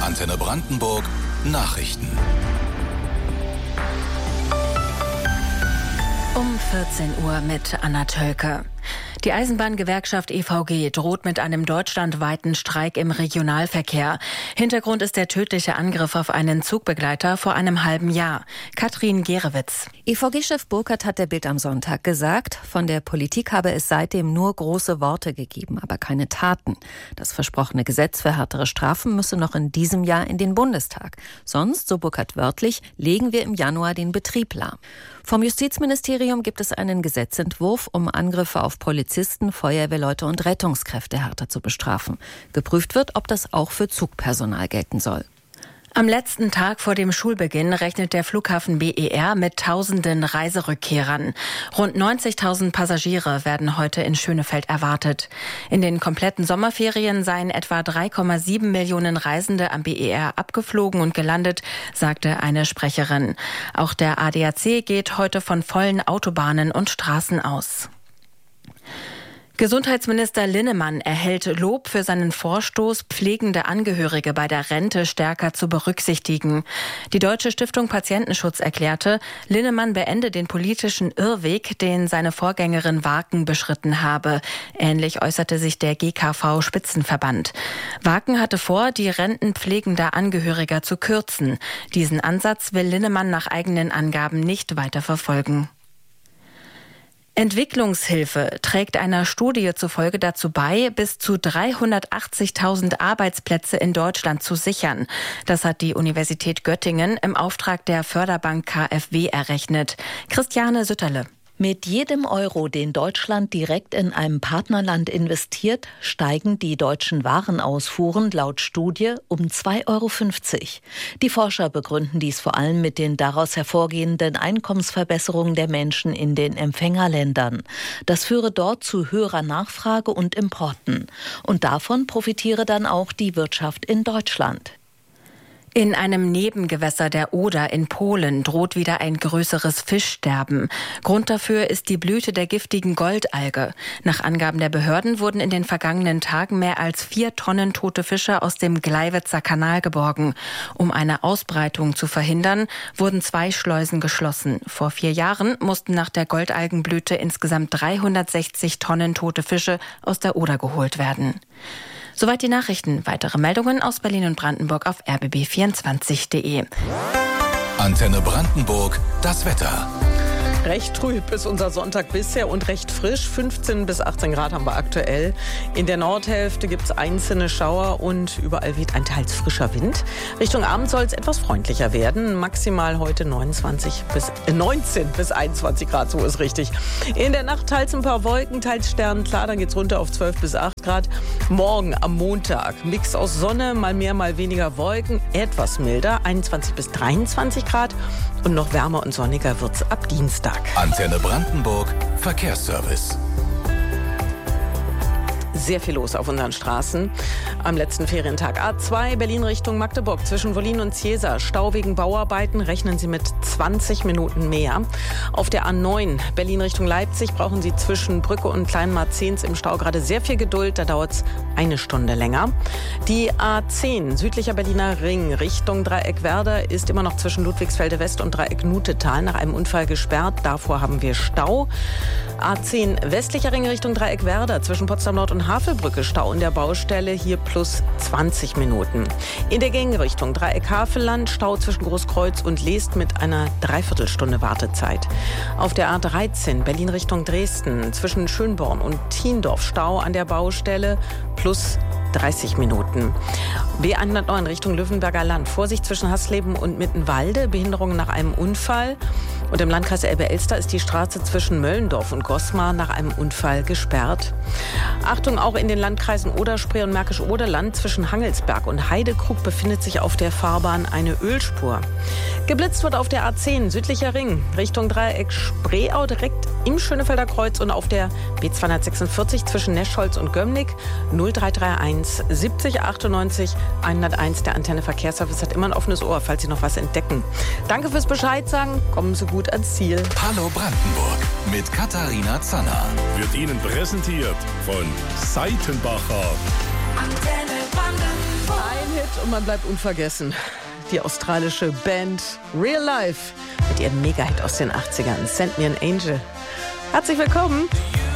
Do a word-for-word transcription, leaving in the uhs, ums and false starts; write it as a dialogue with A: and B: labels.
A: Antenne Brandenburg Nachrichten.
B: Um vierzehn Uhr mit Anna Tölke. Die Eisenbahngewerkschaft E V G droht mit einem deutschlandweiten Streik im Regionalverkehr. Hintergrund ist der tödliche Angriff auf einen Zugbegleiter vor einem halben Jahr. Katrin Gerewitz.
C: E V G-Chef Burkhardt hat der Bild am Sonntag gesagt, von der Politik habe es seitdem nur große Worte gegeben, aber keine Taten. Das versprochene Gesetz für härtere Strafen müsse noch in diesem Jahr in den Bundestag. Sonst, so Burkhardt wörtlich, legen wir im Januar den Betrieb lahm. Vom Justizministerium gibt es einen Gesetzentwurf, um Angriffe auf Polizisten, Feuerwehrleute und Rettungskräfte härter zu bestrafen. Geprüft wird, ob das auch für Zugpersonal gelten soll.
B: Am letzten Tag vor dem Schulbeginn rechnet der Flughafen B E R mit tausenden Reiserückkehrern. Rund neunzigtausend Passagiere werden heute in Schönefeld erwartet. In den kompletten Sommerferien seien etwa drei Komma sieben Millionen Reisende am B E R abgeflogen und gelandet, sagte eine Sprecherin. Auch der A D A C geht heute von vollen Autobahnen und Straßen aus. Gesundheitsminister Linnemann erhält Lob für seinen Vorstoß, pflegende Angehörige bei der Rente stärker zu berücksichtigen. Die Deutsche Stiftung Patientenschutz erklärte, Linnemann beende den politischen Irrweg, den seine Vorgängerin Waken beschritten habe. Ähnlich äußerte sich der G K V-Spitzenverband. Waken hatte vor, die Renten pflegender Angehöriger zu kürzen. Diesen Ansatz will Linnemann nach eigenen Angaben nicht weiter verfolgen. Entwicklungshilfe trägt einer Studie zufolge dazu bei, bis zu dreihundertachtzigtausend Arbeitsplätze in Deutschland zu sichern. Das hat die Universität Göttingen im Auftrag der Förderbank K f W errechnet. Christiane Sütterle.
D: Mit jedem Euro, den Deutschland direkt in einem Partnerland investiert, steigen die deutschen Warenausfuhren laut Studie um zwei Euro fünfzig. Die Forscher begründen dies vor allem mit den daraus hervorgehenden Einkommensverbesserungen der Menschen in den Empfängerländern. Das führe dort zu höherer Nachfrage und Importen. Und davon profitiere dann auch die Wirtschaft in Deutschland.
B: In einem Nebengewässer der Oder in Polen droht wieder ein größeres Fischsterben. Grund dafür ist die Blüte der giftigen Goldalge. Nach Angaben der Behörden wurden in den vergangenen Tagen mehr als vier Tonnen tote Fische aus dem Gleiwitzer Kanal geborgen. Um eine Ausbreitung zu verhindern, wurden zwei Schleusen geschlossen. Vor vier Jahren mussten nach der Goldalgenblüte insgesamt dreihundertsechzig Tonnen tote Fische aus der Oder geholt werden. Soweit die Nachrichten. Weitere Meldungen aus Berlin und Brandenburg auf r b b vierundzwanzig punkt d e.
A: Antenne Brandenburg, das Wetter.
E: Recht trüb ist unser Sonntag bisher und recht frisch. fünfzehn bis achtzehn Grad haben wir aktuell. In der Nordhälfte gibt es einzelne Schauer und überall weht ein teils frischer Wind. Richtung Abend soll es etwas freundlicher werden. Maximal heute neunundzwanzig bis, äh, neunzehn bis einundzwanzig Grad, so ist richtig. In der Nacht teils ein paar Wolken, teils sternenklar, dann geht es runter auf zwölf bis acht Grad. Morgen am Montag Mix aus Sonne, mal mehr, mal weniger Wolken, etwas milder, einundzwanzig bis dreiundzwanzig Grad. Und noch wärmer und sonniger wird's ab Dienstag.
A: Antenne Brandenburg, Verkehrsservice.
E: Sehr viel los auf unseren Straßen. Am letzten Ferientag A zwei, Berlin Richtung Magdeburg, zwischen Wollin und Ziesa. Stau wegen Bauarbeiten, rechnen Sie mit zwanzig Minuten mehr. Auf der A neun, Berlin Richtung Leipzig, brauchen Sie zwischen Brücke und Kleinmarzens im Stau gerade sehr viel Geduld. Da dauert es eine Stunde länger. Die A zehn, südlicher Berliner Ring, Richtung Dreieck-Werder, ist immer noch zwischen Ludwigsfelde West und Dreieck-Nutetal nach einem Unfall gesperrt. Davor haben wir Stau. A zehn, westlicher Ring Richtung Dreieck-Werder, zwischen Potsdam Nord und Havelbrücke, Stau in der Baustelle, hier plus zwanzig Minuten. In der Gegenrichtung Dreieck-Havelland, Stau zwischen Großkreuz und Leest mit einer Dreiviertelstunde Wartezeit. Auf der A dreizehn, Berlin Richtung Dresden, zwischen Schönborn und Thiendorf, Stau an der Baustelle, plus dreißig Minuten. B hundertneun Richtung Löwenberger Land. Vorsicht zwischen Hassleben und Mittenwalde. Behinderungen nach einem Unfall. Und im Landkreis Elbe-Elster ist die Straße zwischen Möllendorf und Gosmar nach einem Unfall gesperrt. Achtung, auch in den Landkreisen Oder-Spree und Märkisch-Oderland zwischen Hangelsberg und Heidekrug befindet sich auf der Fahrbahn eine Ölspur. Geblitzt wird auf der A zehn, südlicher Ring, Richtung Dreieck Spreeau, direkt im Schönefelder Kreuz und auf der B zweihundertsechsundvierzig zwischen Neschholz und Gömnigk. null drei drei eins siebzig achtundneunzig hunderteins. Der Antenne Verkehrsservice hat immer ein offenes Ohr, falls Sie noch was entdecken. Danke fürs Bescheid sagen. Kommen Sie gut ans Ziel.
A: Hallo Brandenburg mit Katharina Zanner.
F: Wird Ihnen präsentiert von Seitenbacher.
G: Antenne Brandenburg.
E: Ein Hit und man bleibt unvergessen. Die australische Band Real Life mit ihrem Mega-Hit aus den achtzigern, Send Me an Angel. Herzlich willkommen.